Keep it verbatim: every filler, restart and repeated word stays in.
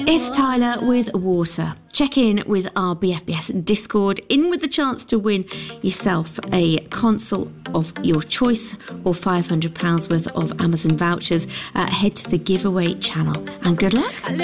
It's Tyler with Water. Check in with our B F B S Discord, in with the chance to win yourself a console of your choice or five hundred pounds worth of Amazon vouchers. Uh, head to the giveaway channel and good luck.